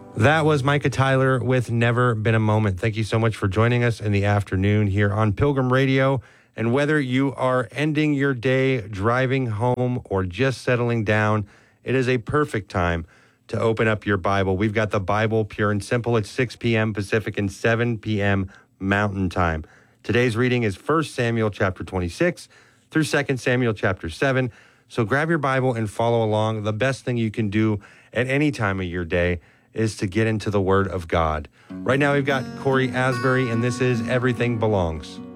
That was Micah Tyler with Never Been a Moment. Thank you so much for joining us in the afternoon here on Pilgrim Radio. And whether you are ending your day, driving home, or just settling down, it is a perfect time to open up your Bible. We've got the Bible Pure and Simple at 6 p.m. Pacific and 7 p.m. Mountain Time. Today's reading is 1 Samuel chapter 26 through 2 Samuel chapter 7. So grab your Bible and follow along. The best thing you can do at any time of your day is to get into the Word of God. Right now we've got Corey Asbury, and this is Everything Belongs.